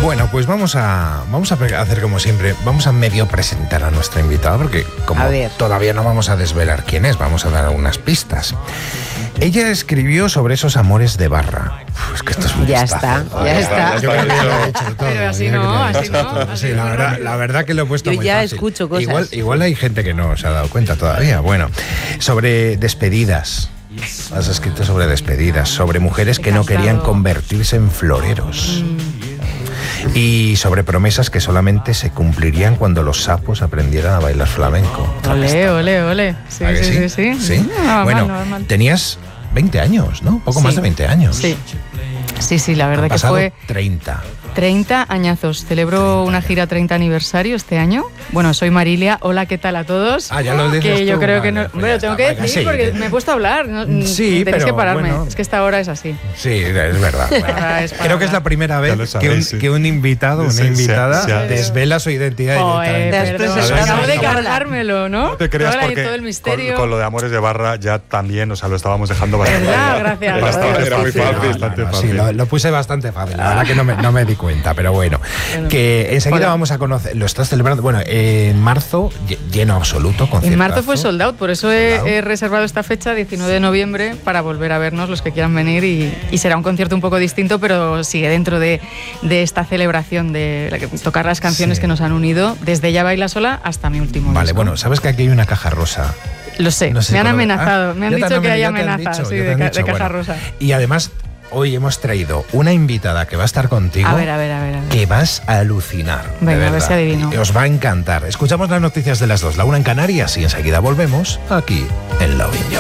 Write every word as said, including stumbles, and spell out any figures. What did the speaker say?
Bueno, pues vamos a, vamos a hacer como siempre, vamos a medio presentar a nuestra invitada, porque como todavía no vamos a desvelar quién es, vamos a dar algunas pistas. Ella escribió sobre esos amores de barra. Uf, es que esto es un Ya listazo. está, ya está. Yo creo que lo he hecho todo. Pero así yo creo no, que lo he así hecho no, todo. así Sí, la verdad, la verdad que lo he puesto Yo muy ya fácil. escucho cosas. Igual, igual hay gente que no se ha dado cuenta todavía. Bueno, sobre despedidas. Has escrito sobre despedidas, sobre mujeres que no querían convertirse en floreros. Mm. Y sobre promesas que solamente se cumplirían cuando los sapos aprendieran a bailar flamenco. Ole, ole, ole. Sí, sí, sí, sí, sí. ¿Sí? No va bueno, mal, no va mal. tenías veinte años, ¿no? Poco Sí. más de veinte años. Sí, sí, sí, la verdad Han que pasado fue treinta. treinta añazos. Celebro una gira treinta aniversario este año. Bueno, soy Marilia. Hola, ¿qué tal a todos? Ah, ya lo dices Que yo tú, creo vale, que no. pues Bueno, ya tengo está, que venga, decir sí. porque me he puesto a hablar. No, Sí, tenéis pero que pararme. bueno. Es que esta hora es así. Sí, es verdad. Bueno, Ahora es para creo que es hablar. la primera vez lo que, sabéis, un, sí. que un invitado o una Sí, sí, invitada sí, sí. desvela su identidad Joder, directamente. Te has perdón, presentado acabo de sola. cargármelo, ¿no? No te creas Ahora hay porque todo el misterio. con, con lo de Amores de Barra ya también, o sea, lo estábamos dejando bastante. ¿Verdad? Gracias. Bastante Era muy fácil, fácil. bastante No, no, no, fácil. sí, lo, lo puse bastante fácil. La verdad que no me, no me di cuenta, pero bueno. Bueno. Que enseguida Hola. vamos a conocer. Lo estás celebrando. Bueno, en marzo, lle- lleno absoluto. En marzo fue sold out, por eso he, Sold out. he reservado esta fecha, diecinueve de noviembre, para volver a vernos los que quieran venir y, y será un concierto un poco distinto, pero sigue dentro de, de esta celebración de la que- tocar las canciones Sí. que nos han unido, desde Ella baila sola hasta mi último Vale, disco. bueno, sabes que aquí hay una caja rosa. Lo sé, No sé me han por- amenazado, Ah, me han ya te dicho que hay ya te han amenaza dicho, sí, ya te de, han ca- dicho, de caja bueno. rosa. Y además, hoy hemos traído una invitada que va a estar contigo. A ver, a ver, a ver. A ver. Que vas a alucinar. de Venga, a ver verdad. si adivino. Os va a encantar. Escuchamos las noticias de las dos, la una en Canarias y enseguida volvemos aquí en Lovin' You.